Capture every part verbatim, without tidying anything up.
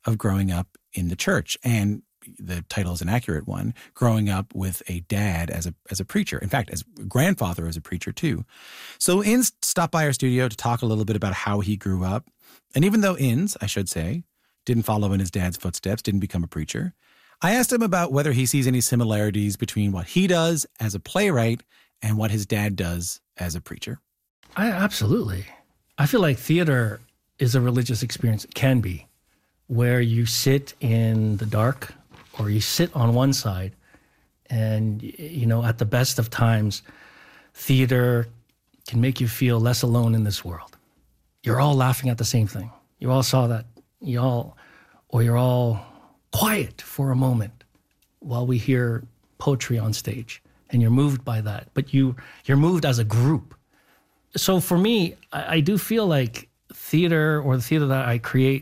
of growing up in the church. And the title is an accurate one, growing up with a dad as a as a preacher. In fact, as a grandfather as a preacher too. So Inns stopped by our studio to talk a little bit about how he grew up. And even though Inns, I should say, didn't follow in his dad's footsteps, didn't become a preacher, I asked him about whether he sees any similarities between what he does as a playwright and what his dad does as a preacher. I absolutely. I feel like theater is a religious experience. It can be, where you sit in the dark or you sit on one side and, you know, at the best of times, theater can make you feel less alone in this world. You're all laughing at the same thing. You all saw that. You all, or you're all quiet for a moment while we hear poetry on stage, and you're moved by that. But you, you're moved as a group. So for me, I, I do feel like theater, or the theater that I create,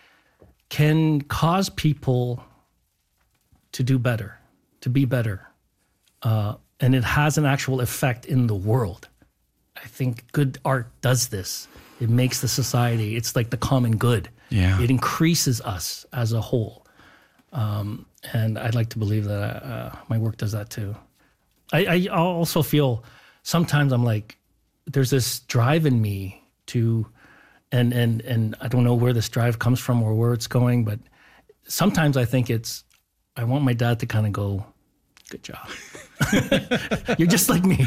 can cause people to do better, to be better. Uh, and it has an actual effect in the world. I think good art does this. It makes the society, it's like the common good. Yeah. It increases us as a whole. Um, and I'd like to believe that uh, my work does that too. I, I also feel sometimes I'm like, there's this drive in me to, and and and I don't know where this drive comes from or where it's going, but sometimes I think it's, I want my dad to kind of go, good job. You're just like me.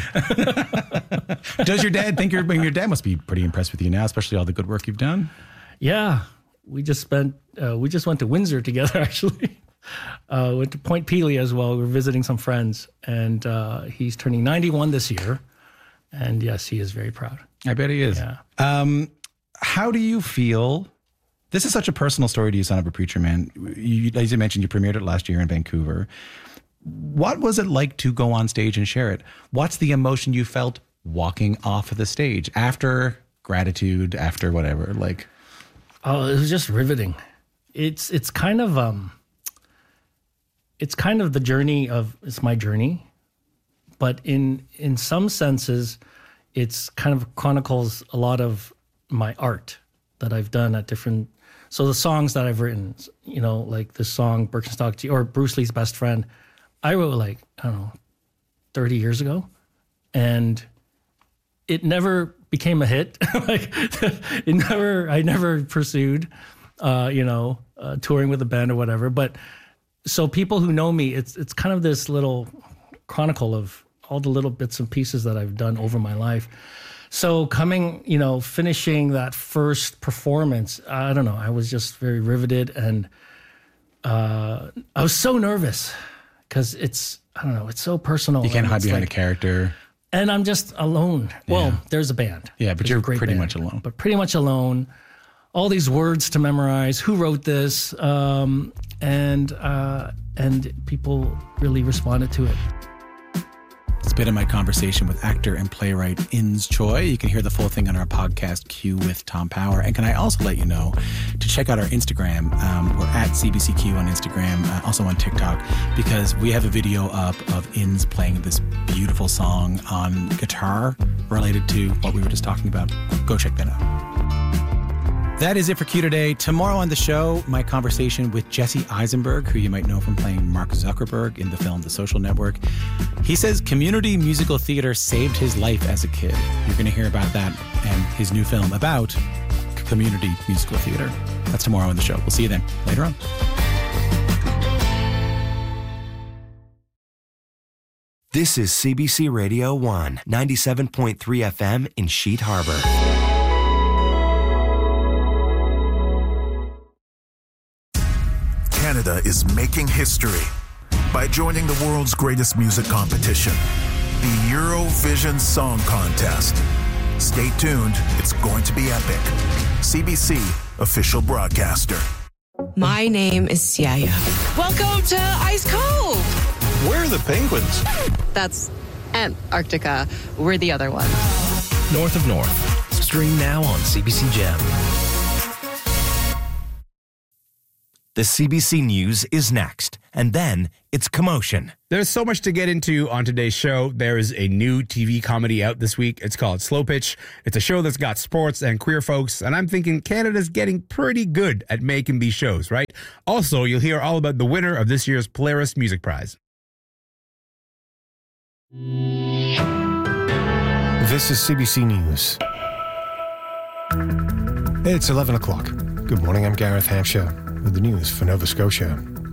Does your dad think you're, I mean, your dad must be pretty impressed with you now, especially all the good work you've done? Yeah. We just spent, uh, we just went to Windsor together, actually. Uh, went to Point Pelee as well. We were visiting some friends, and uh, he's turning ninety-one this year. And yes, he is very proud. I bet he is. Yeah. Um, how do you feel? This is such a personal story to you, Son of a Preacher Man. You, as you mentioned, you premiered it last year in Vancouver. What was it like to go on stage and share it? What's the emotion you felt walking off of the stage after gratitude, after whatever? Like, oh, it was just riveting. It's it's kind of um, it's kind of the journey of it's my journey, but in in some senses, it's kind of chronicles a lot of my art that I've done at different. So the songs that I've written, you know, like this song Birkenstock Tea or Bruce Lee's Best Friend, I wrote like I don't know, thirty years ago, and it never became a hit. Like it never, I never pursued, uh, you know, uh, touring with a band or whatever. But so people who know me, it's it's kind of this little chronicle of all the little bits and pieces that I've done over my life. So coming, you know, finishing that first performance, I don't know, I was just very riveted, and uh, I was so nervous because it's, I don't know, it's so personal. You can't hide behind like, a character. And I'm just alone. Well, Yeah. there's a band. Yeah, but There's you're a great pretty band, much alone. But pretty much alone. All these words to memorize. Who wrote this? Um, and uh, and people really responded to it. It's been in my conversation with actor and playwright Inns Choi. You can hear the full thing on our podcast, Q with Tom Power. And can I also let you know to check out our Instagram. Um, we're at C B C Q on Instagram, uh, also on TikTok, because we have a video up of Inns playing this beautiful song on guitar related to what we were just talking about. Go check that out. That is it for Q today. Tomorrow on the show, my conversation with Jesse Eisenberg, who you might know from playing Mark Zuckerberg in the film The Social Network. He says community musical theater saved his life as a kid. You're going to hear about that and his new film about community musical theater. That's tomorrow on the show. We'll see you then. Later on. This is C B C Radio one, ninety-seven point three F M in Sheet Harbor. Canada is making history by joining the world's greatest music competition, the Eurovision Song Contest. Stay tuned, it's going to be epic. C B C official broadcaster. My name is Siaya. Welcome to Ice Cove. Where are the penguins? That's Antarctica. We're the other one. North of North. Stream now on C B C Gem. The C B C News is next, and then it's Commotion. There's so much to get into on today's show. There is a new T V comedy out this week. It's called Slow Pitch. It's a show that's got sports and queer folks, and I'm thinking Canada's getting pretty good at making these shows, right? Also, you'll hear all about the winner of this year's Polaris Music Prize. This is C B C News. It's eleven o'clock. Good morning, I'm Gareth Hampshire with the news for Nova Scotia.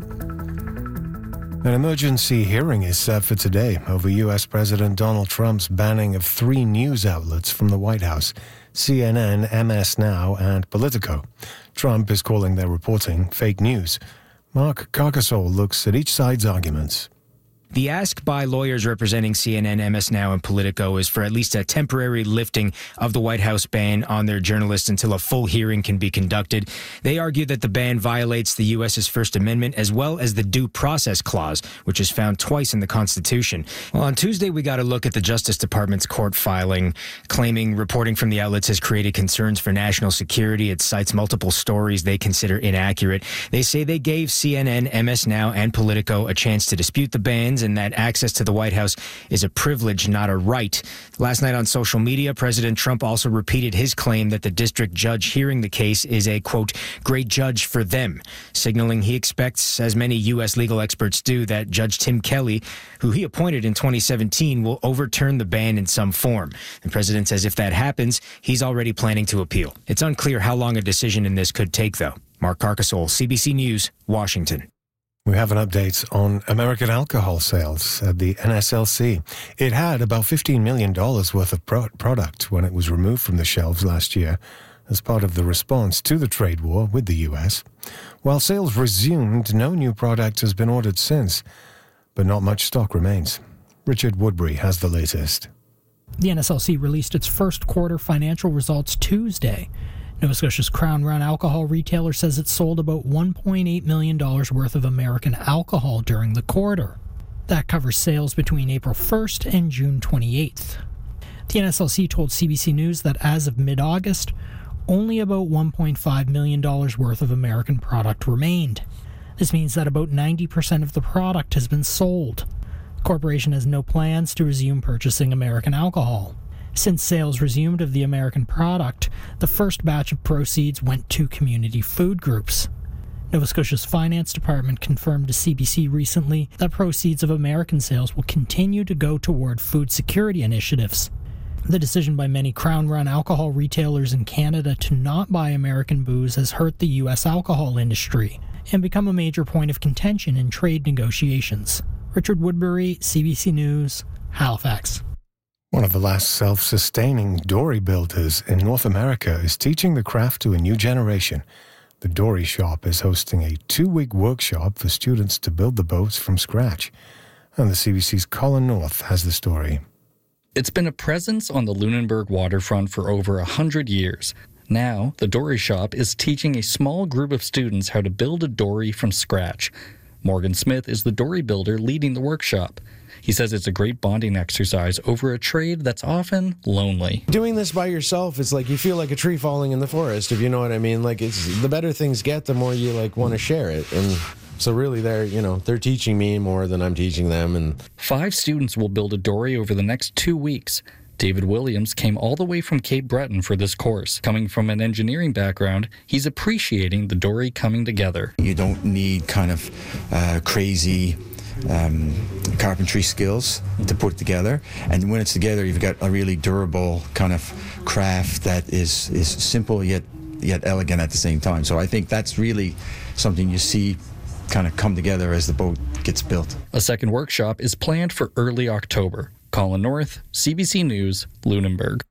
An emergency hearing is set for today over U S President Donald Trump's banning of three news outlets from the White House, C N N, M S Now, and Politico. Trump is calling their reporting fake news. Mark Carcasole looks at each side's arguments. The ask by lawyers representing C N N, M S Now, and Politico is for at least a temporary lifting of the White House ban on their journalists until a full hearing can be conducted. They argue that the ban violates the U S's First Amendment as well as the Due Process Clause, which is found twice in the Constitution. Well, on Tuesday, we got a look at the Justice Department's court filing, claiming reporting from the outlets has created concerns for national security. It cites multiple stories they consider inaccurate. They say they gave C N N, M S Now, and Politico a chance to dispute the bans, and that access to the White House is a privilege, not a right. Last night on social media, President Trump also repeated his claim that the district judge hearing the case is a, quote, great judge for them, signaling he expects, as many U S legal experts do, that Judge Tim Kelly, who he appointed in twenty seventeen, will overturn the ban in some form. The president says if that happens, he's already planning to appeal. It's unclear how long a decision in this could take, though. Mark Carcasole, C B C News, Washington. We have an update on American alcohol sales at the N S L C. It had about fifteen million dollars worth of pro- product when it was removed from the shelves last year as part of the response to the trade war with the U S. While sales resumed, no new product has been ordered since, but not much stock remains. Richard Woodbury has the latest. The N S L C released its first quarter financial results Tuesday. Nova Scotia's Crown Run alcohol retailer says it sold about one point eight million dollars worth of American alcohol during the quarter. That covers sales between April first and June twenty-eighth. The N S L C told C B C News that as of mid-August, only about one point five million dollars worth of American product remained. This means that about ninety percent of the product has been sold. The corporation has no plans to resume purchasing American alcohol. Since sales resumed of the American product, the first batch of proceeds went to community food groups. Nova Scotia's Finance Department confirmed to C B C recently that proceeds of American sales will continue to go toward food security initiatives. The decision by many Crown Run alcohol retailers in Canada to not buy American booze has hurt the U S alcohol industry and become a major point of contention in trade negotiations. Richard Woodbury, C B C News, Halifax. One of the last self-sustaining dory builders in North America is teaching the craft to a new generation. The Dory Shop is hosting a two-week workshop for students to build the boats from scratch. And the C B C's Colin North has the story. It's been a presence on the Lunenburg waterfront for over a hundred years. Now, the Dory Shop is teaching a small group of students how to build a dory from scratch. Morgan Smith is the dory builder leading the workshop. He says it's a great bonding exercise over a trade that's often lonely. Doing this by yourself, it's like you feel like a tree falling in the forest, if you know what I mean. Like, it's the better things get, the more you like want to share it. And so really they're, you know, they're teaching me more than I'm teaching them. And Five students will build a dory over the next two weeks. David Williams came all the way from Cape Breton for this course. Coming from an engineering background, he's appreciating the dory coming together. You don't need kind of uh, crazy um, carpentry skills to put together, and when it's together, you've got a really durable kind of craft that is is simple yet yet elegant at the same time. So I think that's really something you see kind of come together as the boat gets built. A second workshop is planned for early October. Colin North, C B C News, Lunenburg.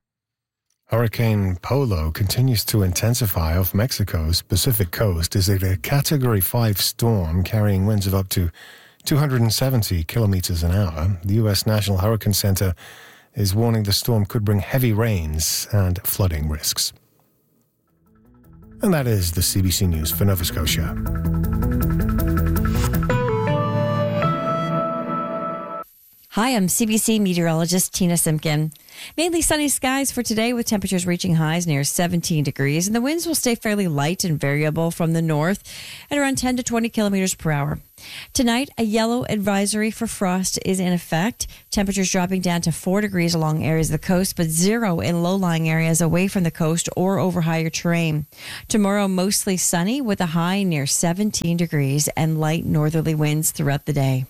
Hurricane Polo continues to intensify off Mexico's Pacific coast as a Category five storm carrying winds of up to two hundred seventy kilometers an hour. The U S National Hurricane Center is warning the storm could bring heavy rains and flooding risks. And that is the C B C News for Nova Scotia. Hi, I'm C B C meteorologist Tina Simpkin. Mainly sunny skies for today with temperatures reaching highs near seventeen degrees, and the winds will stay fairly light and variable from the north at around ten to twenty kilometers per hour. Tonight, a yellow advisory for frost is in effect. Temperatures dropping down to four degrees along areas of the coast, but zero in low-lying areas away from the coast or over higher terrain. Tomorrow, mostly sunny with a high near seventeen degrees and light northerly winds throughout the day.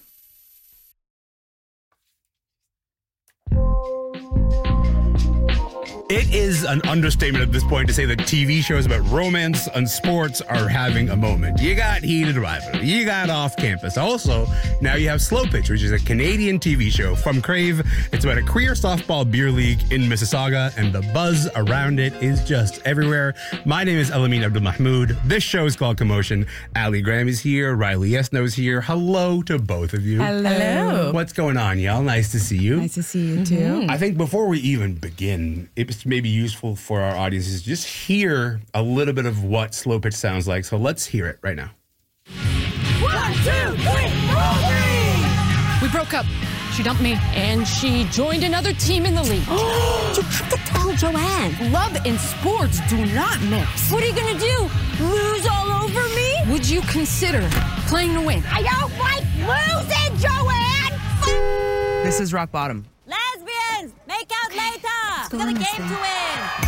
It is an understatement at this point to say that T V shows about romance and sports are having a moment. You got Heated Rivalry, you got Off Campus. Also, now you have Slow Pitch, which is a Canadian T V show from Crave. It's about a queer softball beer league in Mississauga, and the buzz around it is just everywhere. My name is Elamin Abdul-Mahmoud. This show is called Commotion. Ali Graham is here. Riley Esno is here. Hello to both of you. Hello. What's going on, y'all? Nice to see you. Nice to see you, too. Mm-hmm. I think before we even begin, it's maybe useful for our audiences to just hear a little bit of what Slow Pitch sounds like. So let's hear it right now. One, two, three, four, three. We broke up. She dumped me, and she joined another team in the league. You have to tell Joanne. Love and sports do not mix. What are you gonna do? Lose all over me? Would you consider playing to win? I don't like losing, Joanne! This is rock bottom. Lesbians, make out later. We got a game to win.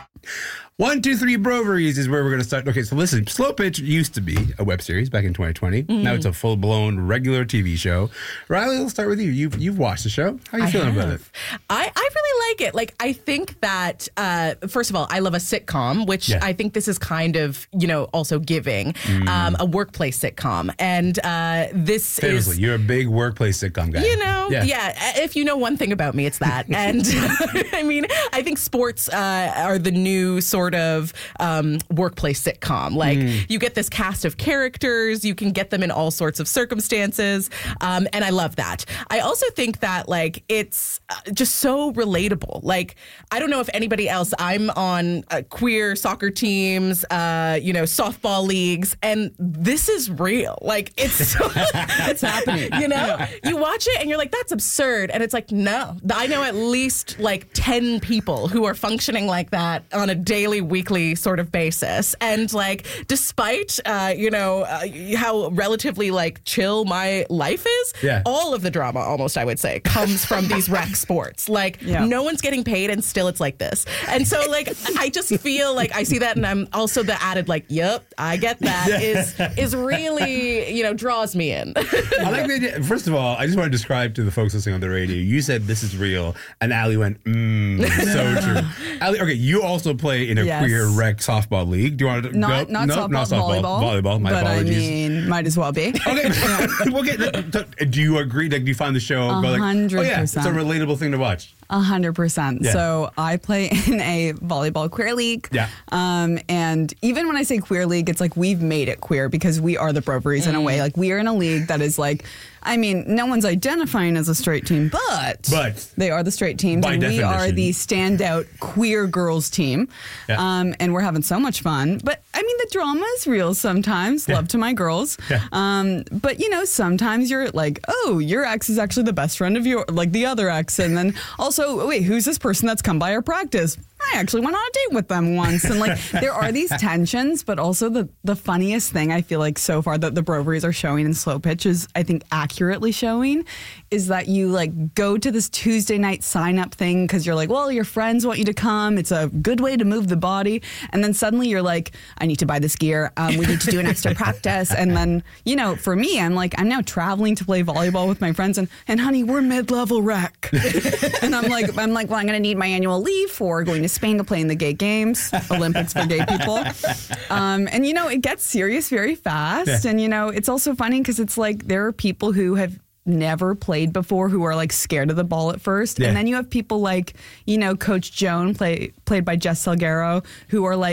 One, two, three Broveries is where we're going to start. Okay, so listen, Slow Pitch used to be a web series back in twenty twenty. Mm. Now it's a full-blown regular T V show. Riley, let's start with you. You've, you've watched the show. How are you I feeling have. about it? I, I really like it. Like, I think that, uh, first of all, I love a sitcom, which Yeah. I think this is kind of, you know, also giving Mm. um, a workplace sitcom. And uh, this Famously, is... you're a big workplace sitcom guy. You know, Yeah. yeah. If you know one thing about me, it's that. And I mean, I think sports uh, are the new sort of um, workplace sitcom. Like, Mm. you get this cast of characters, you can get them in all sorts of circumstances, um, and I love that. I also think that like it's uh, just so relatable. Like, I don't know if anybody else. I'm on uh, queer soccer teams, uh, you know, softball leagues, and this is real. Like, it's it's happening. You know, you watch it and you're like, that's absurd, and it's like, no, I know at least like ten people who are functioning like that on a daily, weekly sort of basis, and like, despite uh, you know uh, how relatively like chill my life is, Yeah. all of the drama, almost I would say, comes from these rec sports. Like, Yeah. no one's getting paid, and still it's like this. And so, like, I just feel like I see that, and I'm also the added like, yep, I get that. Is is really, you know, draws me in. I like the idea. First of all, I just want to describe to the folks listening on the radio. You said this is real, and Ali went, mmm, so true. Ali, okay, you also play in a Yes. queer rec softball league. Do you want to Not, go? not, no, softball, not softball, volleyball. volleyball. My but apologies. I mean, might as well be. Okay, we'll get. Do you agree? Like, do you find the show? A go like, hundred oh yeah, it's a percent. relatable thing to watch. A hundred percent. Yeah. So I play in a volleyball queer league. Yeah. Um, and even when I say queer league, it's like we've made it queer because we are the Broveries in a way. Like, we are in a league that is like, I mean, no one's identifying as a straight team, but, But they are the straight teams. by And we are definition. the standout queer girls team. Yeah. Um, and we're having so much fun. But I mean, the drama is real sometimes. Love to my girls. Yeah. Um, but you know, sometimes you're like, oh, your ex is actually the best friend of your, like the other ex. And then also, wait, who's this person that's come by our practice? I actually went on a date with them once. And like, there are these tensions, but also the, the funniest thing I feel like so far that the Broveries are showing in Slow Pitch is, I think, accurately showing is that you like go to this Tuesday night sign up thing because you're like, well, your friends want you to come. It's a good way to move the body. And then suddenly you're like, I need to buy this gear. Um, we need to do an extra practice. And then, you know, for me, I'm like, I'm now traveling to play volleyball with my friends. And, and honey, we're mid-level rec. And I'm like, I'm like, well, I'm going to need my annual leave for going to Spain to play in the gay games, Olympics for gay people. Um, and, you know, it gets serious very fast. Yeah. And, you know, it's also funny because it's like there are people who have never played before who are like scared of the ball at first. Yeah. And then you have people like, you know, Coach Joan, play, played by Jess Salguero, who are like,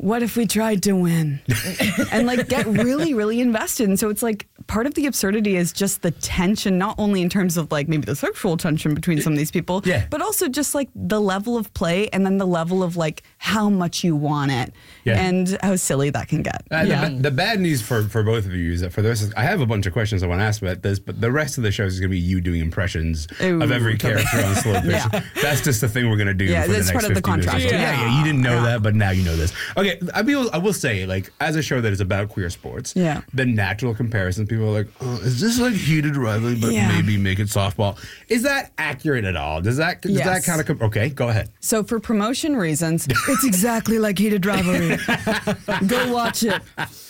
what if we tried to win? And like get really, really invested. And so it's like part of the absurdity is just the tension, not only in terms of like maybe the sexual tension between some of these people, yeah. but also just like the level of play and then the level of like how much you want it Yeah. and how silly that can get. Uh, yeah. the, the bad news for, for both of you is that for the rest of, I have a bunch of questions I want to ask about this, but the rest of the show is going to be you doing impressions Ooh, of every okay. character on Slow Pitch. Yeah. That's just the thing we're going to do Yeah, for the that's next part of the fifty minutes. contract. Yeah. Yeah. yeah, you didn't know Yeah. that, but now you know this. Okay, I will, I will say, like, as a show that is about queer sports, Yeah. the natural comparison, people are like, oh, is this like heated rivalry, but Yeah. maybe make it softball? Is that accurate at all? Does that, does Yes. that kind of, com- okay, go ahead. So for promotion reasons, it's exactly like Heated Rivalry. Go watch it.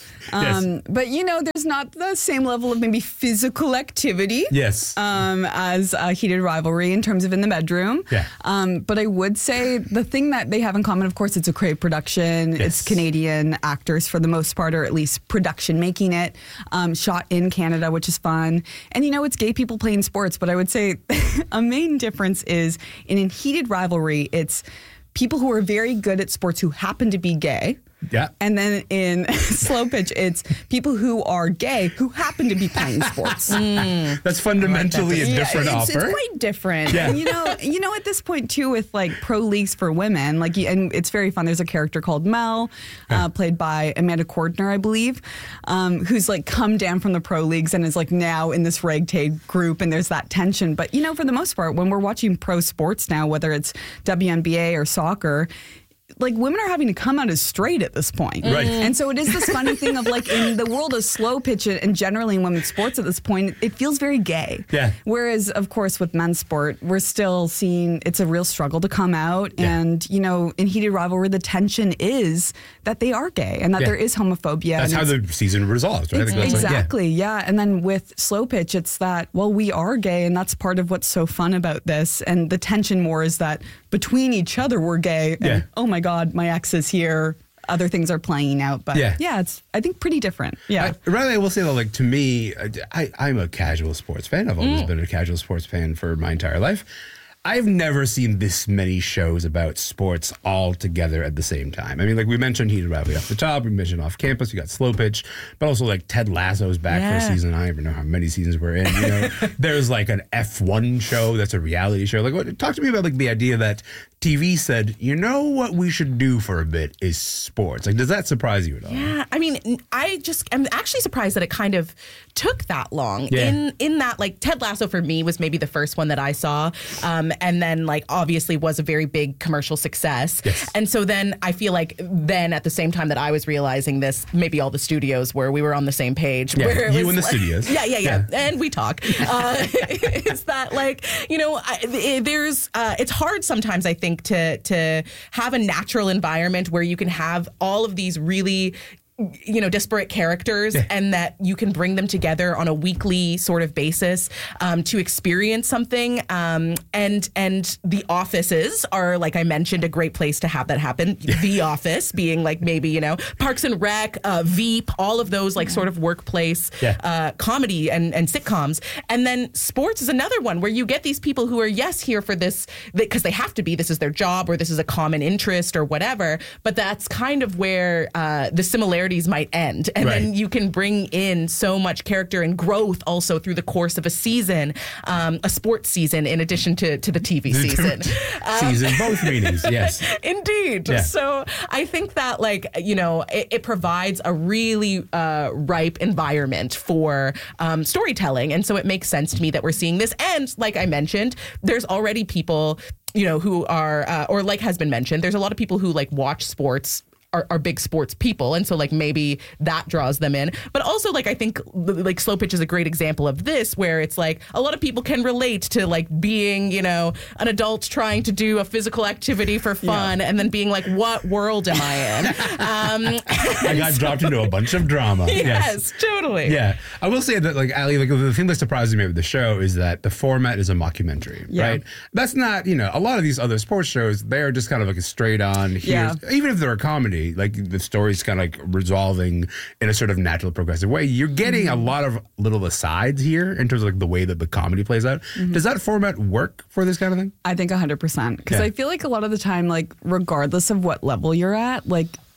Um, But, you know, there's not the same level of maybe physical activity Yes. um, as a Heated Rivalry in terms of in the bedroom. Yeah. Um, but I would say the thing that they have in common, of course, it's a Crave production. Yes. It's Canadian actors for the most part, or at least production making it, um, shot in Canada, which is fun. And, you know, it's gay people playing sports. But I would say a main difference is in a Heated Rivalry, it's people who are very good at sports who happen to be gay. Yeah. And then in Slow Pitch, it's people who are gay who happen to be playing sports. That's fundamentally a Yeah, different it's, offer. It's quite different. Yeah. And you know, you know, at this point too, with like pro leagues for women, like, and it's very fun. There's a character called Mel, uh, played by Amanda Cordner, I believe, um, who's like come down from the pro leagues and is like now in this ragtag group, and there's that tension. But you know, for the most part, when we're watching pro sports now, whether it's W N B A or soccer, like women are having to come out as straight at this point. Right. And so it is this funny thing of like in the world of Slow Pitch and generally in women's sports at this point, it feels very gay. Yeah. Whereas, of course, with men's sport, we're still seeing it's a real struggle to come out. Yeah. And, you know, in Heated Rivalry, the tension is that they are gay and that Yeah. there is homophobia. That's and how it's- the season resolves, right? I think that's like, yeah. Exactly, yeah. And then with Slow Pitch, it's that, well, we are gay, and that's part of what's so fun about this. And the tension more is that between each other, we're gay. And, Yeah. oh my God, my ex is here. Other things are playing out. But Yeah. yeah, it's, I think, pretty different. Yeah. I, rather, I will say though, like to me, I, I'm a casual sports fan. I've always Mm. been a casual sports fan for my entire life. I've never seen this many shows about sports all together at the same time. I mean, like we mentioned Heated Rivalry off the top, we mentioned Off Campus, you got Slow Pitch, but also like Ted Lasso's back for Yeah. a season. I don't even know how many seasons we're in. You know, there's like an F one show that's a reality show. Like, what, talk to me about like the idea that T V said, you know what we should do for a bit is sports. Like, does that surprise you at all? Yeah, I mean, I just I'm actually surprised that it kind of took that long. Yeah. In in that, like Ted Lasso for me was maybe the first one that I saw, um, and then like obviously was a very big commercial success. Yes. And so then I feel like then at the same time that I was realizing this, maybe all the studios were we were on the same page. Yeah, where it you was and the like- studios. Yeah, yeah, yeah, Yeah. and we talk. Uh, is that like you know I, it- there's uh, it's hard sometimes I think to to have a natural environment where you can have all of these really you know disparate characters Yeah. and that you can bring them together on a weekly sort of basis um, to experience something um, and and the offices are, like I mentioned, a great place to have that happen. The Office being like maybe you know Parks and Rec, uh, Veep, all of those like sort of workplace Yeah. uh, comedy and, and sitcoms. And then sports is another one where you get these people who are, yes, here for this because they have to be, this is their job or this is a common interest or whatever. But that's kind of where uh, the similarities might end. And Right. then you can bring in so much character and growth also through the course of a season, um, a sports season, in addition to, to the T V season. Season, both meanings, yes. Indeed. Yeah. So I think that, like, you know, it, it provides a really uh, ripe environment for um, storytelling. And so it makes sense to me that we're seeing this. And like I mentioned, there's already people, you know, who are, uh, or like has been mentioned, there's a lot of people who like watch sports. Are, are big sports people, and so like maybe that draws them in. But also, like I think like Slow Pitch is a great example of this, where it's like a lot of people can relate to like being, you know, an adult trying to do a physical activity for fun, and then being like, "What world am I in?" um, I got dropped into a bunch of drama. yes, totally. Yeah. I will say that, like, Ali, like, the thing that surprises me with the show is that the format is a mockumentary, Yeah. right? That's not, you know, a lot of these other sports shows, they're just kind of like a straight on, Yeah. here's, even if they're a comedy, like the story's kind of like resolving in a sort of natural, progressive way. You're getting Mm-hmm. a lot of little asides here in terms of like the way that the comedy plays out. Mm-hmm. Does that format work for this kind of thing? I think one hundred percent. Because Yeah. I feel like a lot of the time, like, regardless of what level you're at, like,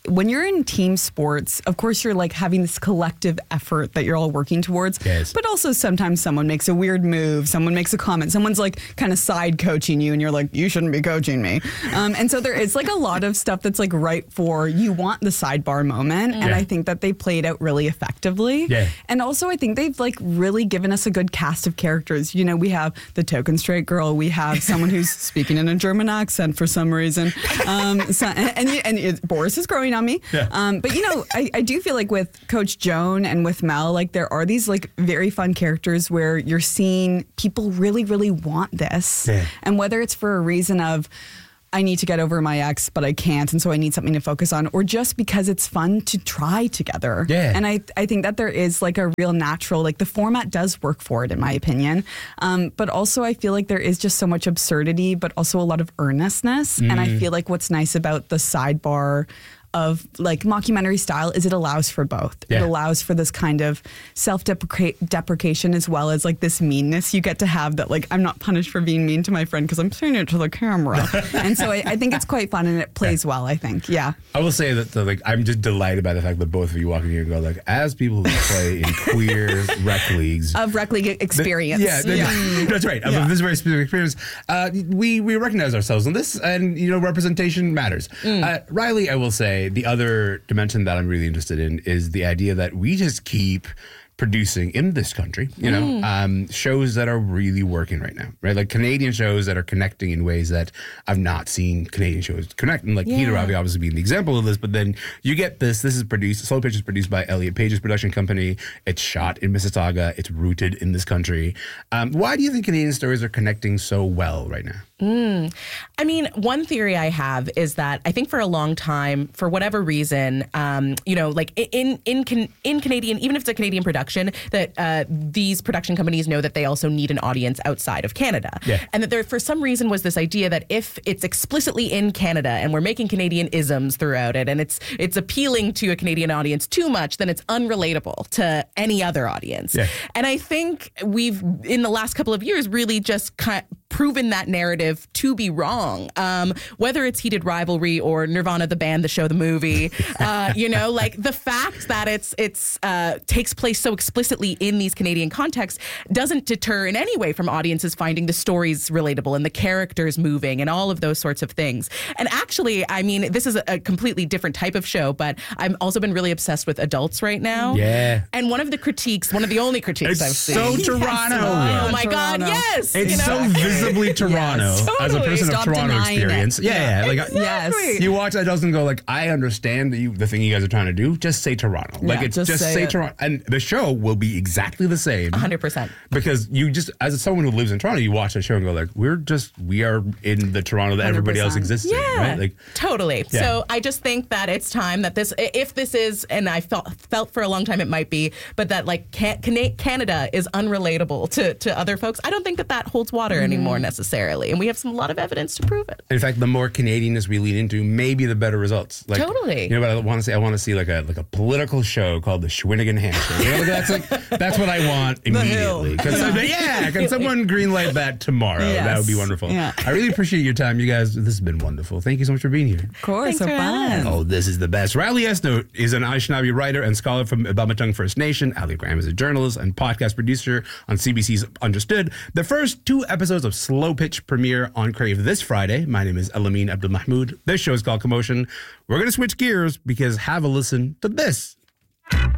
when you're in team sports, of course, you're like having this collective effort that you're all working towards. Yes. But also sometimes someone makes a weird move, someone makes a comment, someone's like kind of side coaching you and you're like, you shouldn't be coaching me. Um, and so there is like a lot of stuff that's like right for you want the sidebar moment. And Yeah. I think that they played out really effectively. Yeah. And also I think they've like really given us a good cast of characters. You know, we have the token straight girl, we have someone who's speaking in a German accent for some reason. Um, so, and and, and it, Boris is growing on me. Yeah. Um, but you know, I, I do feel like with Coach Joan and with Mel, like there are these like very fun characters where you're seeing people really, really want this. Yeah. And whether it's for a reason of, I need to get over my ex, but I can't, and so I need something to focus on, or just because it's fun to try together. Yeah. And I, I think that there is like a real natural, like the format does work for it, in my opinion. Um, but also I feel like there is just so much absurdity, but also a lot of earnestness. And I Mm. feel like what's nice about the sidebar of like mockumentary style is it allows for both. Yeah. It allows for this kind of self-deprecation as well as like this meanness you get to have that like I'm not punished for being mean to my friend because I'm saying it to the camera. And so I, I think it's quite fun and it plays well, I think. Yeah. I will say that the, like I'm just delighted by the fact that both of you walk in here and go like, as people who play in queer rec leagues, Of rec league experience. yeah, th- Yeah. that's right. Of Yeah. this very specific experience, uh, we we recognize ourselves in this, and you know, representation matters. Mm. Uh, Riley, I will say the other dimension that I'm really interested in is the idea that we just keep producing in this country, you know, Mm. um, shows that are really working right now, right? Like Canadian shows that are connecting in ways that I've not seen Canadian shows connect. And like Yeah. Peter Ravi obviously being the example of this, but then you get this. This is produced, Slow Pitch is produced by Elliot Page's production company. It's shot in Mississauga. It's rooted in this country. Um, why do you think Canadian stories are connecting so well right now? Mm. I mean, one theory I have is that I think for a long time, for whatever reason, um, you know, like in in can, in Canadian, even if it's a Canadian production, that uh, these production companies know that they also need an audience outside of Canada, Yeah. and that there, for some reason, was this idea that if it's explicitly in Canada and we're making Canadian isms throughout it, and it's it's appealing to a Canadian audience too much, then it's unrelatable to any other audience. Yeah. And I think we've in the last couple of years really just kind of proven that narrative to be wrong. Um, whether it's Heated Rivalry or Nirvana the band, the show, the movie, uh, you know, like the fact that it's it's uh, takes place so explicitly in these Canadian contexts doesn't deter in any way from audiences finding the stories relatable and the characters moving and all of those sorts of things. And actually, I mean, this is a, a completely different type of show, but I've also been really obsessed with adults right now. Yeah. And one of the critiques, one of the only critiques It's I've seen. so Toronto. Oh my Toronto. God, yes. It's you know? so visibly Toronto Yes, as a totally. person Stop of Toronto denying it. experience. Yeah, Yeah. yeah. Like Yes. you watch that doesn't go like, I understand that you the thing you guys are trying to do. Just say Toronto. Like Yeah, it's just just, say say, it. Toronto, and the show will be exactly the same. one hundred percent. Because you just, as someone who lives in Toronto, you watch that show and go like, we're just, we are in the Toronto that everybody else one hundred exists Yeah, in, right? Like, totally. Yeah. So I just think that it's time that this, if this is, and I felt felt for a long time it might be, but that like can, Cana- Canada is unrelatable to to other folks. I don't think that that holds water anymore necessarily, and we have some a lot of evidence to prove it. in fact, the more Canadianness we lean into, maybe the better results. Like, Totally. You know what I want to see? I want to see like a like a political show called the Schwinnigan Handshake. You know, like, that's like that's what I want immediately. Can some- yeah, can someone greenlight that tomorrow? That would be Yes. wonderful. Yeah. I really appreciate your time, you guys. This has been wonderful. Thank you so much for being here. Of course, Thanks so for having fun. Oh, this is the best. Riley Esno is an Anishinaabe writer and scholar from Bamatang First Nation. Ali Graham is a journalist and podcast producer on C B C's Understood. The first two episodes of Slow Pitch premiere on Crave this Friday. My name is Elamine Abdul Mahmoud. This show is called Commotion. We're going to switch gears because have a listen to this.